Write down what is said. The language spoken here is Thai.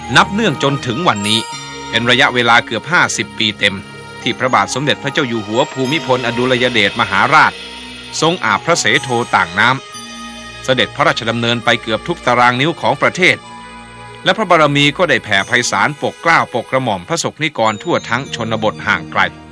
นับเนื่องจนถึงวันนี้เป็นระยะเวลาเกือบ50 ปีเต็มที่พระบาทสมเด็จพระเจ้าอยู่หัวภูมิพลอดุลยเดชมหาราชทรงอาบพระเสโทต่างน้ำเสด็จพระราชดำเนินไปเกือบทุกตารางนิ้วของประเทศและพระบารมีก็ได้แผ่ไพศาลปกเกล้าปกกระหม่อมพระสกนิกรทั่วทั้งชนบทห่างไกล